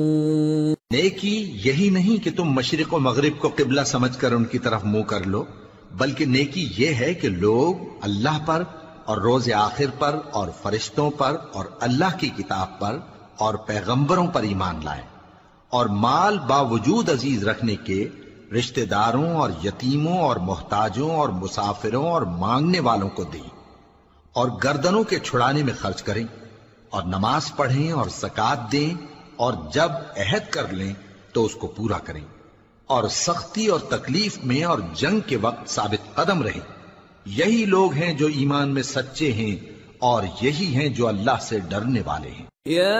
नेकी यही नहीं कि तुम मशरिक और मगरिब को किबला समझकर उनकी तरफ मुंह कर लो, बल्कि नेकी ये है कि लोग अल्लाह पर और रोज आखिर पर और फरिश्तों पर और अल्लाह की किताब पर और पैगंबरों पर ईमान लाए और माल बावजूद अजीज रखने के रिश्तेदारों और यतीमों और मोहताजों और मुसाफिरों और मांगने वालों को दें और गर्दनों के छुड़ाने में खर्च करें और नमाज पढ़ें और ज़कात दें और जब अहद कर लें तो उसको पूरा करें और सख्ती और तकलीफ में और जंग के वक्त साबित कदम रहें। यही लोग हैं जो ईमान में सच्चे हैं और यही हैं जो अल्लाह से डरने वाले हैं।